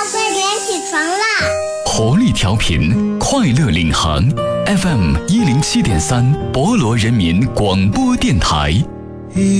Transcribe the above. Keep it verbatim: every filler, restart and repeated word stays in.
快点起床啦！ 活力调频，快乐领航 ，F M 一零七点三，博罗人民广播电台。